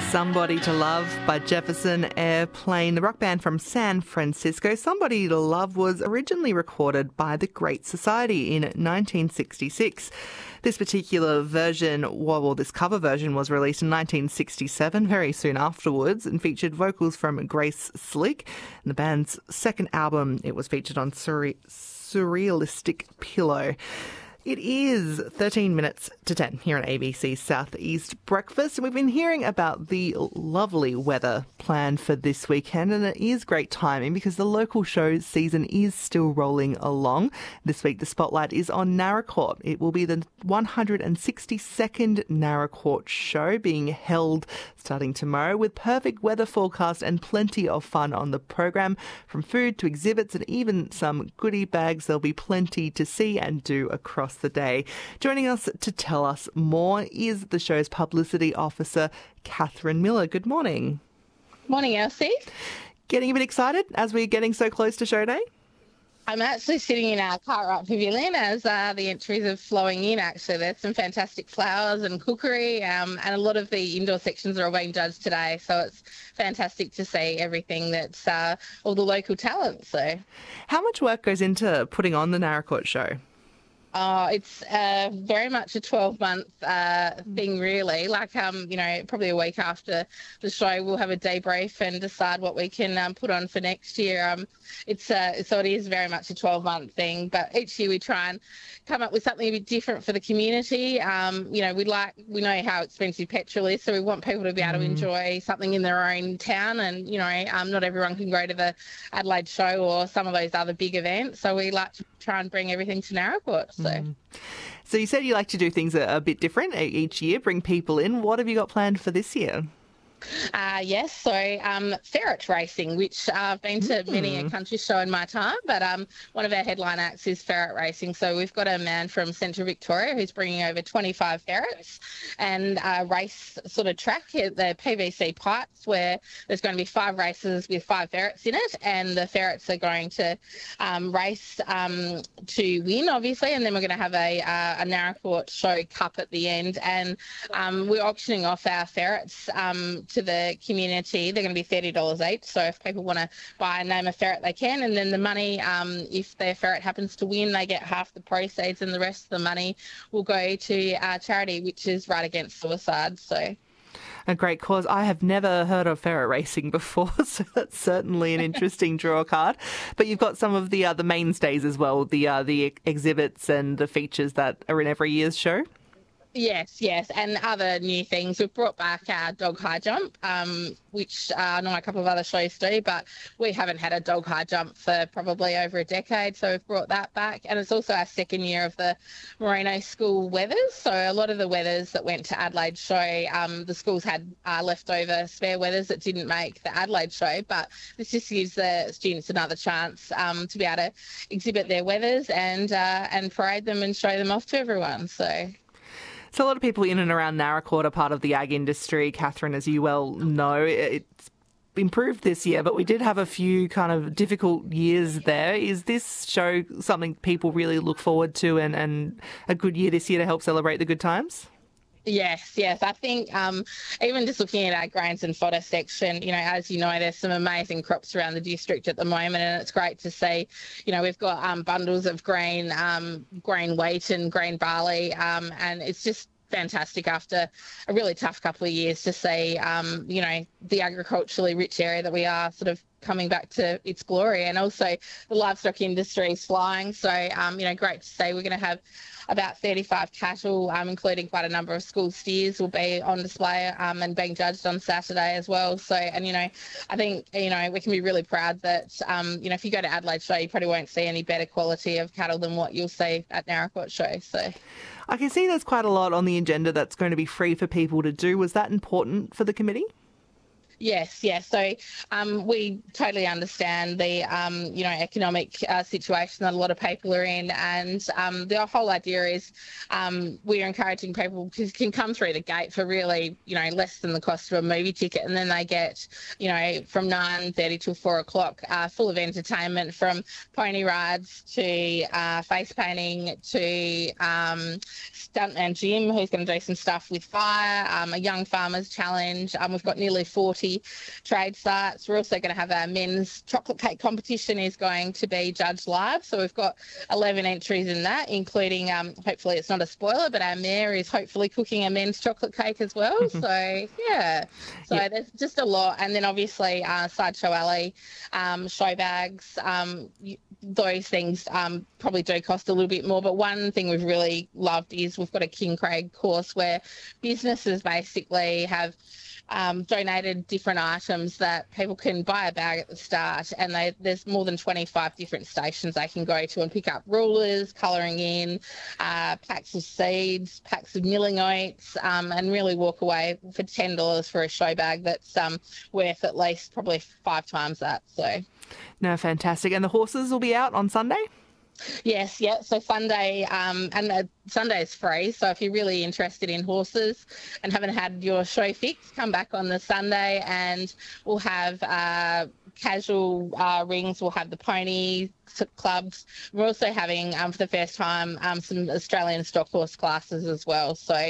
Somebody to Love by Jefferson Airplane, the rock band from San Francisco. Somebody to Love was originally recorded by the Great Society in 1966. This particular version, this cover version was released in 1967, very soon afterwards, and featured vocals from Grace Slick. And the band's second album, it was featured on Surrealistic Pillow. It is 13 minutes to 10 here on ABC Southeast Breakfast. And we've been hearing about the lovely weather planned for this weekend, and it is great timing because the local show season is still rolling along. This week, the spotlight is on Naracoorte. It will be the 162nd Naracoorte show being held starting tomorrow with perfect weather forecast and plenty of fun on the program. From food to exhibits and even some goodie bags, there'll be plenty to see and do across the day. Joining us to tell us more is the show's publicity officer, Catherine Miller. Good morning. Morning, Elsie. Getting a bit excited as we're getting so close to show day? I'm actually sitting in our Cartwright Pavilion as the entries are flowing in, actually. There's some fantastic flowers and cookery, and a lot of the indoor sections are all being judged today, so it's fantastic to see everything that's all the local talent. So, how much work goes into putting on the Naracoorte show? It's very much a 12-month thing, really. Probably a week after the show, we'll have a debrief and decide what we can put on for next year. So it is very much a 12-month thing, but each year we try and come up with something a bit different for the community. We know how expensive petrol is, so we want people to be able to enjoy something in their own town, and not everyone can go to the Adelaide show or some of those other big events, so we like to try and bring everything to Naracoorte. So you said you like to do things a bit different each year, bring people in. What have you got planned for this year? Yes, so ferret racing, which I've been to many a country show in my time, but one of our headline acts is ferret racing. So we've got a man from Central Victoria who's bringing over 25 ferrets and race sort of track at the PVC pipes, where there's going to be 5 races with 5 ferrets in it, and the ferrets are going to race to win, obviously, and then we're going to have a Naracoorte show cup at the end, and we're auctioning off our ferrets to the community. They're going to be $30 each, so if people want to buy and name a ferret, they can, and then the money, if their ferret happens to win, they get half the proceeds, and the rest of the money will go to our charity, which is Right Against Suicide. So a great cause. I have never heard of ferret racing before, so that's certainly an interesting draw card. But you've got some of the mainstays as well, the exhibits and the features that are in every year's show. Yes, and other new things. We've brought back our dog high jump, which I know a couple of other shows do, but we haven't had a dog high jump for probably over a decade, so we've brought that back. And it's also our second year of the Merino School Weathers, so a lot of the weathers that went to Adelaide show, the schools had leftover spare weathers that didn't make the Adelaide show, but this just gives the students another chance to be able to exhibit their weathers and parade them and show them off to everyone. So a lot of people in and around Naracoorte are part of the ag industry. Catherine, as you well know, it's improved this year, but we did have a few kind of difficult years there. Is this show something people really look forward to and a good year this year to help celebrate the good times? Yes. I think even just looking at our grains and fodder section, as you know, there's some amazing crops around the district at the moment, and it's great to see, we've got bundles of grain wheat and grain barley, and it's just fantastic after a really tough couple of years to see, the agriculturally rich area that we are sort of coming back to its glory, and also the livestock industry is flying. So, great to see. We're going to have about 35 cattle, including quite a number of school steers, will be on display and being judged on Saturday as well. So, and, I think, we can be really proud that, if you go to Adelaide show, you probably won't see any better quality of cattle than what you'll see at Naracoorte show. So I can see there's quite a lot on the agenda that's going to be free for people to do. Was that important for the committee? Yes, yes. So we totally understand the, economic situation that a lot of people are in, and the whole idea is we're encouraging people who can come through the gate for really, less than the cost of a movie ticket, and then they get, from 9:30 till 4 o'clock, full of entertainment, from pony rides to face painting to stuntman Jim, who's going to do some stuff with fire, a young farmers challenge. We've got nearly 40 trade sites. We're also going to have our men's chocolate cake competition is going to be judged live. So we've got 11 entries in that, including, hopefully it's not a spoiler, but our mayor is hopefully cooking a men's chocolate cake as well. So, yeah. So there's just a lot. And then obviously Sideshow Alley, show bags, those things probably do cost a little bit more. But one thing we've really loved is we've got a King Craig course where businesses basically have donated different items that people can buy a bag at the start, and there's more than 25 different stations they can go to and pick up rulers, colouring in, packs of seeds, packs of milling oats, and really walk away for $10 for a show bag that's worth at least probably 5 times that. So, no, fantastic. And the horses will be out on Sunday? Yes, yeah. So Sunday, and Sunday is free. So if you're really interested in horses and haven't had your show fixed, come back on the Sunday, and we'll have casual rings. We'll have the pony clubs. We're also having, for the first time, some Australian stock horse classes as well. So,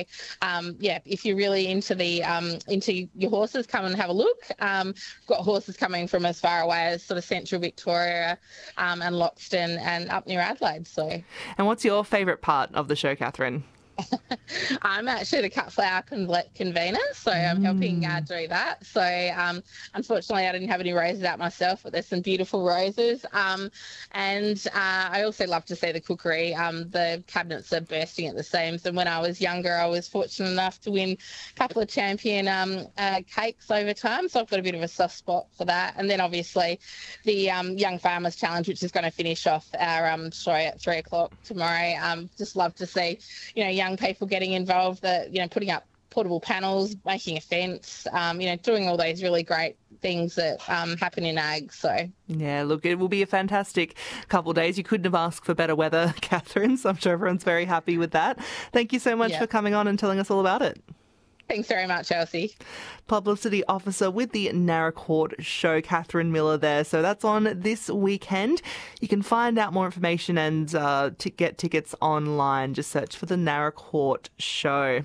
if you're really into the into your horses, come and have a look. We've got horses coming from as far away as sort of central Victoria, and Loxton and up near Adelaide. So, and what's your favourite part of the show, Catherine? I'm actually the cut flower convener, so I'm helping do that. So unfortunately I didn't have any roses out myself, but there's some beautiful roses. And I also love to see the cookery. The cabinets are bursting at the seams, and when I was younger I was fortunate enough to win a couple of champion cakes over time, so I've got a bit of a soft spot for that. And then obviously the Young Farmers Challenge, which is going to finish off our show at 3 o'clock tomorrow. Just love to see, young people getting involved, putting up portable panels, making a fence, doing all those really great things that happen in ag. So yeah, look, it will be a fantastic couple of days. You couldn't have asked for better weather, Catherine, so I'm sure everyone's very happy with that. Thank you so much for coming on and telling us all about it. Thanks very much, Elsie. Publicity Officer with the Naracoorte Show, Catherine Miller there. So that's on this weekend. You can find out more information and get tickets online. Just search for the Naracoorte Show.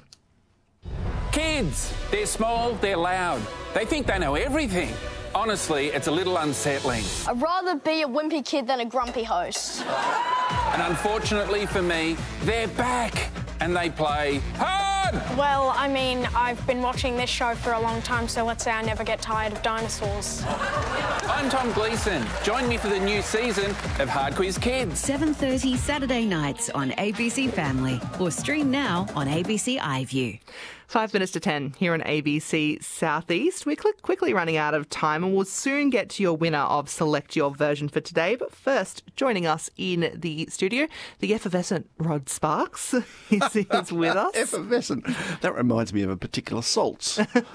Kids, they're small, they're loud. They think they know everything. Honestly, it's a little unsettling. I'd rather be a wimpy kid than a grumpy host. And unfortunately for me, they're back and they play hard. Well, I mean, I've been watching this show for a long time, so let's say I never get tired of dinosaurs. I'm Tom Gleeson. Join me for the new season of Hard Quiz Kids. 7:30 Saturday nights on ABC Family, or stream now on ABC iView. 5 minutes to 10 here on ABC Southeast. We're quickly running out of time, and we'll soon get to your winner of Select Your Version for today. But first, joining us in the studio, the effervescent Rod Sparks is with us. Effervescent. That reminds me of a particular salts.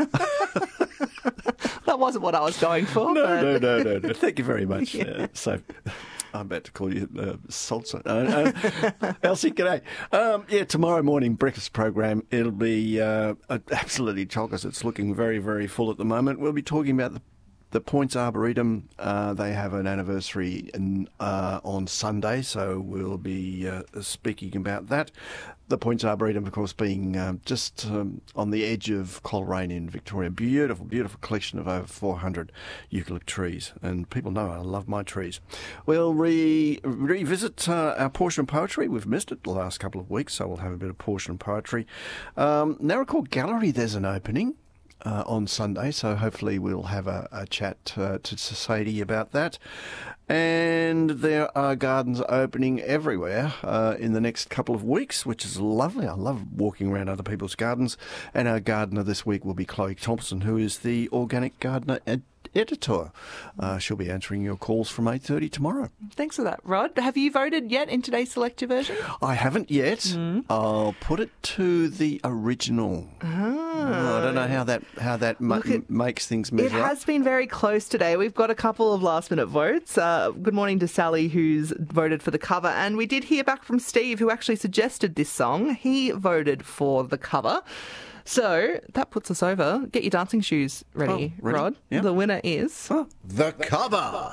That wasn't what I was going for. No. Thank you very much. Yeah. So I'm about to call you salsa. Elsie, g'day. Tomorrow morning breakfast program, it'll be absolutely chockers. It's looking very, very full at the moment. We'll be talking about the Points Arboretum. They have an anniversary on Sunday, so we'll be speaking about that. The Points Arboretum, of course, being just on the edge of Coleraine in Victoria. Beautiful, beautiful collection of over 400 eucalypt trees. And people know I love my trees. We'll revisit our portion of poetry. We've missed it the last couple of weeks, so we'll have a bit of portion of poetry. Naracoorte Gallery, there's an opening on Sunday, so hopefully we'll have a chat to Sadie about that. And there are gardens opening everywhere in the next couple of weeks, which is lovely. I love walking around other people's gardens. And our gardener this week will be Chloe Thompson, who is the Organic Gardener editor. She'll be answering your calls from 8:30 tomorrow. Thanks for that, Rod. Have you voted yet in today's Select Your Version? I haven't yet. I'll put it to the original. I don't know how that makes things measure It up. has been very close today. We've got a couple of last-minute votes. Good morning to Sally, who's voted for the cover. And we did hear back from Steve, who actually suggested this song. He voted for the cover. So that puts us over. Get your dancing shoes ready, ready? Rod. Yeah. The winner is... The cover.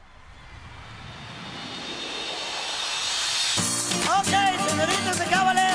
Ok, señoritas de caballeros.